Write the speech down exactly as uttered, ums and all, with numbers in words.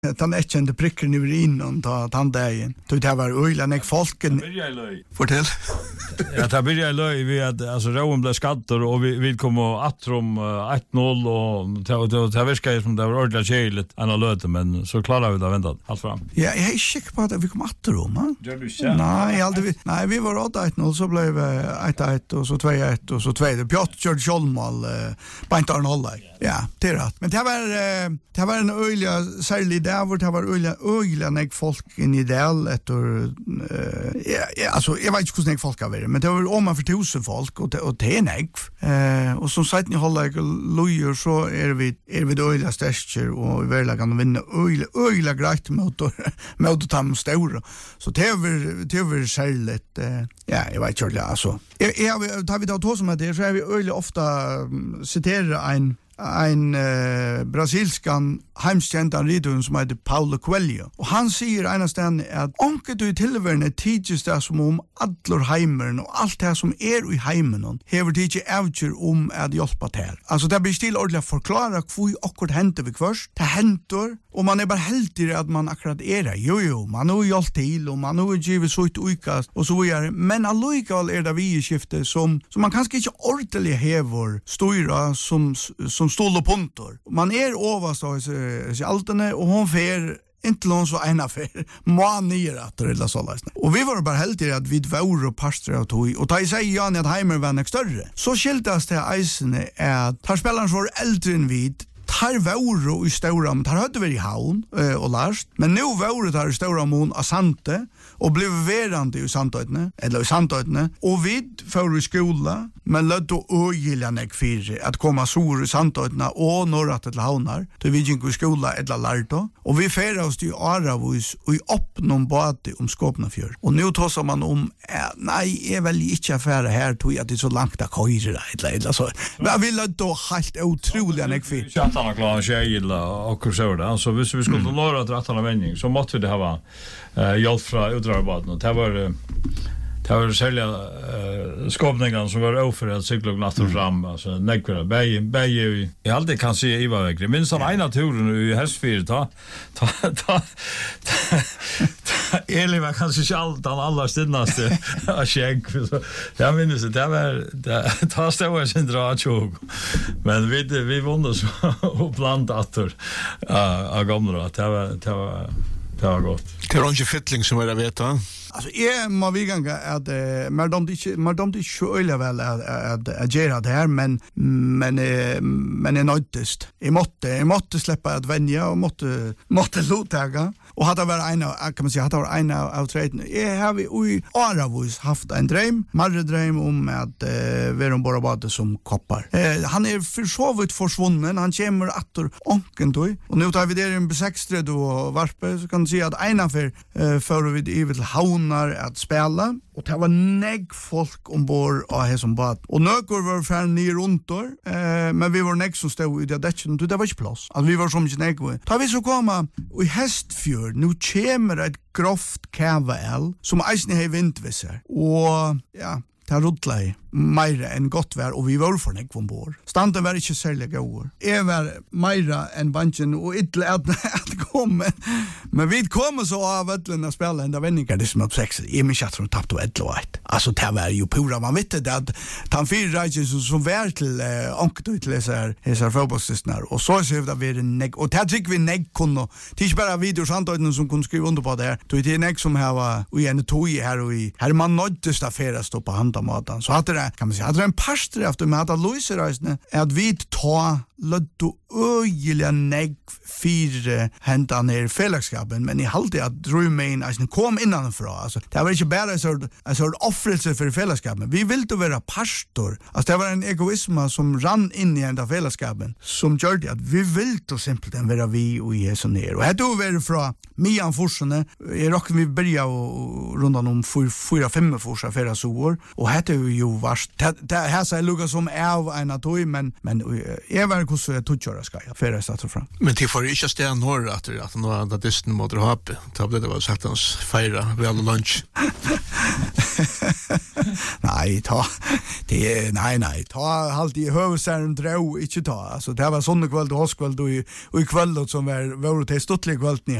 Den ekkjente prikken i innan ta tanddagen. Det var øyla nek folken. Fortell. Ja, det blir jag löj vi att alltså Rowan blev skadad och vi vi kommer attrom ett noll och det det verkar som det var ordentligt cheligt än löte men så klarar vi det vänta allt fram. Ja, jag är säker på att vi kommer attrom, va? Gör du så? Nej, aldrig vi. Nej, vi var åtta ett noll så blev ett ett och så två ett och så två. Piotr körde självmål på inte en hålla. Ja, det är rätt. Men det var det var en öliga särskilt där var det var öliga öliga nek folk in i del efter ja, alltså jag vet inte hur nek folk har men det var om man för tusen folk och det, och det är nek. Eh, och som sagt ni håller jag lojer så är vi är vi öliga stärker och vi vill kan vinna öliga öliga grejt mot mot de stora. Så det är det är särskilt eh, ja, jag vet inte alltså. Jag jag tar vi då då som att det så är vi öliga ofta citerar en en uh, brasilskan heimskjentan ridun som heter Paulo Coelho. Og han sier enastan at onke du i tilværende tidsis det som om allor heimeren og alt det som er i heimen hever tidsi evkjer om at hjelpa til. Altså det blir still ordentlig forklara hvor akkurat henter vi først. Det henter, og man er bare heldig at man akkurat er det. Jo jo, man har hjulpet til, og man har givet så ut utkast, og så videre. Men allikevel er det vi i skiftet som, som man kanskje ikke ordentlig hever styra som, som stål och puntor. Man är överst av sig altene och hon fer inte någon så ena för man ner att eller så där. Och vi var bara helt i att vi var och pastor och tog och ta i sig Jan att heimer var nästa större. Så skiltas det isen är att tar spelaren för äldre än vid tar våro i stora men tar hade vi i havn eh, och lärst men nu våro tar i stora mån av Sante och blev verande i Santøytene eller i Santøytene och vi får i skola men löd och ögilanek för att komma sor i Santøytene och norra till havnar till vi gick i skola eller lärto och vi färde oss till Aravus och i upp någon bate om Skåpnafjord och nu tassar man om eh, nej är väl inte affär här tog att det är så långt att köra eller eller så men vi löd då helt otroligt nek för han klarar sig illa och så där. Så hvis vi skulle norra till attana vändning så måste vi det ha eh hjälp från utdragbaden och det var det var sälja eh skåpningarna som var oförrätt cykla natten fram alltså näkvara bäj bäj jag alltid kan se i vad vägre minst av ena turen i hästfyr ta ta ta Eli var kanske inte allt han allra stinnaste av skägg så jag minns det var det tar stora sin dragtjog men vi vi vunde så och blandat av gamla det var det var det var gott. Det är inte fittling som jag vet va? Alltså jag må vi ganga att men de inte men de inte så öliga väl att att göra det här men men men är nöjdest. Jag måste jag måste släppa att vänja och måste måste låta och hade varit en kan man säga hade varit en av treden. Jag har vi i Aravus haft en dröm, marre dröm om att uh, vara om bara bad som koppar. Uh, han är försovit försvunnen, han kommer åter onken då och nu tar vi det en besextred och varpe så kan se att ena för uh, för vi i till haunar att spela och det var negg folk ombord och här som bad. Och nökor var för ner runt då uh, men vi var negg som stod i det däcken det var inte plats. Alltså vi var som inte negg. Tar vi så komma i Hästfjord nu kommer ett groft kavael som eisen har vindvisser och ja det har ruttlet meira enn godt vær, og vi var for nek ombord. Standen var ikke særlig gode. Jeg var meira enn banken, og ikke at, at komme. Men vi kom så av ødelen å spille enda vendingar, det som er på seks. Jeg minns at hun tappte ødel og et. Altså, det var jo pura. Man vet det at han fire reisen som, som var til uh, anket ut til disse fotballstystene, og så ser vi det vi nek. Og det tykker vi nek kunne. Det er ikke bare videoer samtøyden som kunne skrive under på det her. Det er nek som her var i en tog her, og i her man nøddes da fere stå på handamaten. Så hadde det kan man säga att det är en pastor efter med att Louise reisne att vi tar löddo öjliga negg fyra hända ner fällskapet men i halde att rumain alltså kom innanför alltså det var inte bara så så offrelse för fällskapet vi vill då vara pastor alltså det var en egoism som rann in i ända fällskapet som gjorde att vi vill då simpelt vara vi och Jesu ner och det då var från Mian forsene är rock vi börja och rundan om fyra fem forsa förra så år och det är ju vart det här så Lucas som är av en atoy men men jag var hur så är tutjöra ska jag färra satt fram. Men till för inte stä norr att att nå att distan mot H P. Ta det var sagt hans fira väl lunch. Nej, ta det är nej nej, ta halt i hövsaren dro inte ta. Alltså det var sån kväll och hoskväll då i och i kväll som var var det ståttlig kväll